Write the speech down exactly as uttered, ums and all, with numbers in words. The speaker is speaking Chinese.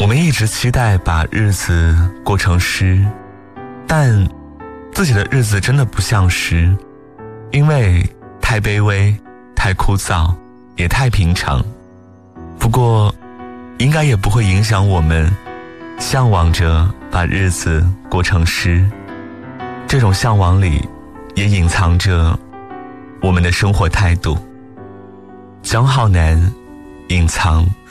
我们一直期待把日子过成诗，但自己的日子真的不像诗，因为太卑微，太枯燥，也太平常。不过应该也不会影响我们向往着把日子过成诗，这种向往里也隐藏着我们的生活态度。江浩南，隐藏